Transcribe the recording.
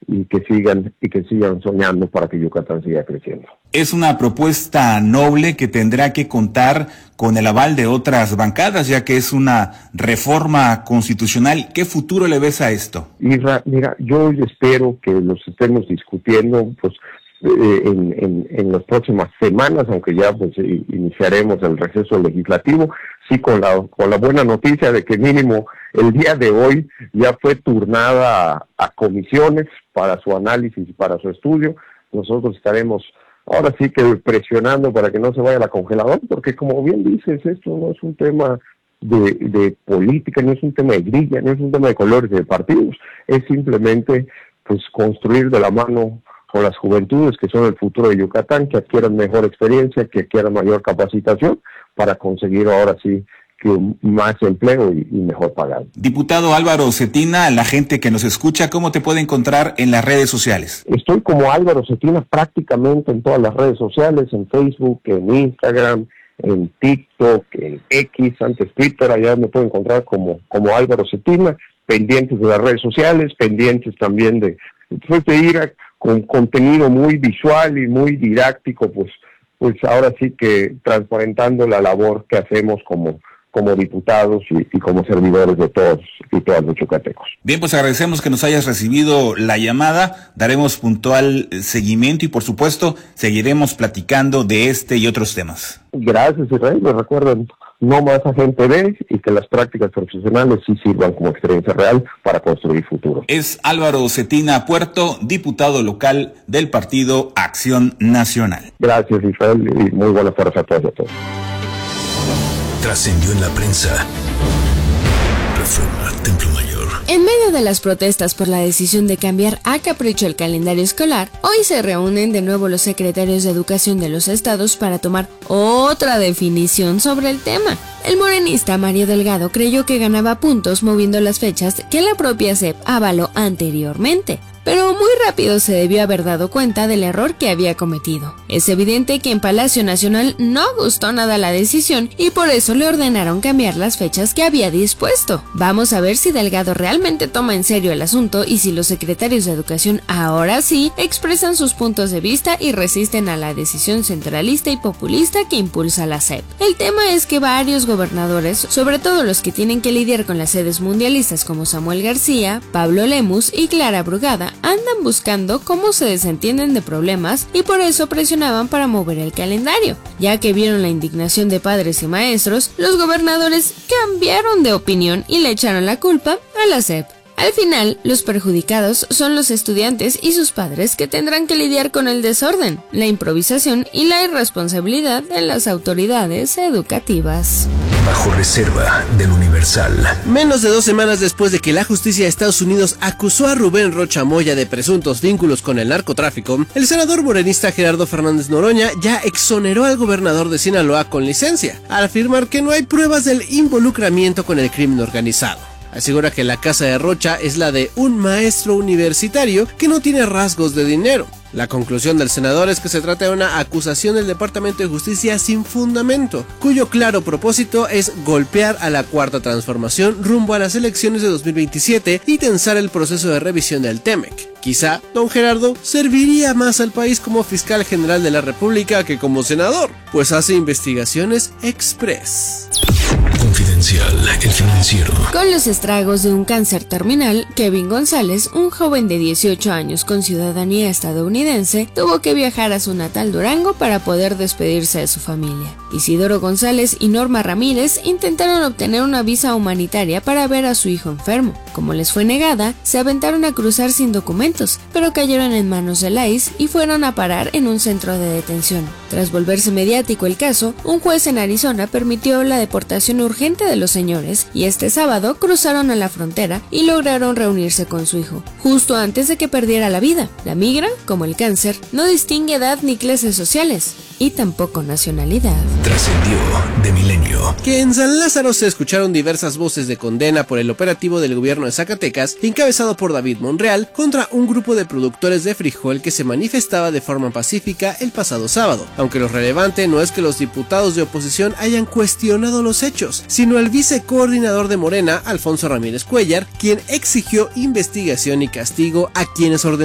y que sigan soñando para que Yucatán siga creciendo. Es una propuesta noble que tendrá que contar con el aval de otras bancadas, ya que es una reforma constitucional. ¿Qué futuro le ves a esto? Mira, yo espero que los estemos discutiendo pues en las próximas semanas, aunque ya pues iniciaremos el receso legislativo, sí con la buena noticia de que mínimo el día de hoy ya fue turnada a comisiones para su análisis y para su estudio. Nosotros estaremos ahora sí que presionando para que no se vaya a la congeladora, porque como bien dices, esto no es un tema de política, no es un tema de grilla, no es un tema de colores de partidos, es simplemente pues construir de la mano con las juventudes que son el futuro de Yucatán, que adquieran mejor experiencia, que adquieran mayor capacitación para conseguir ahora sí que más empleo y mejor pagado. Diputado Álvaro Cetina, la gente que nos escucha, ¿cómo te puede encontrar en las redes sociales? Estoy como Álvaro Cetina prácticamente en todas las redes sociales, en Facebook, en Instagram, en TikTok, en X, antes Twitter, allá me puedo encontrar como Álvaro Cetina, pendientes de las redes sociales, pendientes también de ir con contenido muy visual y muy didáctico, pues ahora sí que transparentando la labor que hacemos como diputados y como servidores de todos y todas los yucatecos. Bien, pues agradecemos que nos hayas recibido la llamada, daremos puntual seguimiento y por supuesto seguiremos platicando de este y otros temas. Gracias, Israel, me recuerdan no más agente B y que las prácticas profesionales sí sirvan como experiencia real para construir futuro. Es Álvaro Cetina Puerto, diputado local del Partido Acción Nacional. Gracias, Israel, y muy buenas tardes a todos y a todos. Trascendió en la prensa. Reforma Templo Mayor. En medio de las protestas por la decisión de cambiar a capricho el calendario escolar, hoy se reúnen de nuevo los secretarios de Educación de los estados para tomar otra definición sobre el tema. El morenista Mario Delgado creyó que ganaba puntos moviendo las fechas que la propia SEP avaló anteriormente, pero muy rápido se debió haber dado cuenta del error que había cometido. Es evidente que en Palacio Nacional no gustó nada la decisión y por eso le ordenaron cambiar las fechas que había dispuesto. Vamos a ver si Delgado realmente toma en serio el asunto y si los secretarios de Educación ahora sí expresan sus puntos de vista y resisten a la decisión centralista y populista que impulsa la SEP. El tema es que varios gobernadores, sobre todo los que tienen que lidiar con las sedes mundialistas como Samuel García, Pablo Lemus y Clara Brugada, andan buscando cómo se desentienden de problemas y por eso presionaban para mover el calendario. Ya que vieron la indignación de padres y maestros, los gobernadores cambiaron de opinión y le echaron la culpa a la SEP. Al final, los perjudicados son los estudiantes y sus padres que tendrán que lidiar con el desorden, la improvisación y la irresponsabilidad de las autoridades educativas. Bajo reserva del Universal. Menos de 2 semanas después de que la justicia de Estados Unidos acusó a Rubén Rocha Moya de presuntos vínculos con el narcotráfico, el senador morenista Gerardo Fernández Noroña ya exoneró al gobernador de Sinaloa con licencia, al afirmar que no hay pruebas del involucramiento con el crimen organizado. Asegura que la casa de Rocha es la de un maestro universitario que no tiene rasgos de dinero. La conclusión del senador es que se trata de una acusación del Departamento de Justicia sin fundamento, cuyo claro propósito es golpear a la Cuarta Transformación rumbo a las elecciones de 2027 y tensar el proceso de revisión del TEMEC. Quizá don Gerardo serviría más al país como fiscal general de la República que como senador, pues hace investigaciones express. Confidencial, el financiero. Con los estragos de un cáncer terminal, Kevin González, un joven de 18 años con ciudadanía estadounidense, tuvo que viajar a su natal Durango para poder despedirse de su familia. Isidoro González y Norma Ramírez intentaron obtener una visa humanitaria para ver a su hijo enfermo. Como les fue negada, se aventaron a cruzar sin documentos, pero cayeron en manos del ICE y fueron a parar en un centro de detención. Tras volverse mediático el caso, un juez en Arizona permitió la deportación urgente de los señores y este sábado cruzaron a la frontera y lograron reunirse con su hijo, justo antes de que perdiera la vida. La migra, como el cáncer, no distingue edad ni clases sociales, y tampoco nacionalidad. Trascendió de milenio. Que en San Lázaro se escucharon diversas voces de condena por el operativo del gobierno de Zacatecas, encabezado por David Monreal, contra un grupo de productores de frijol que se manifestaba de forma pacífica el pasado sábado. Aunque lo relevante no es que los diputados de oposición hayan cuestionado los hechos, sino el vicecoordinador de Morena, Alfonso Ramírez Cuellar, quien exigió investigación y castigo a quienes ordenaron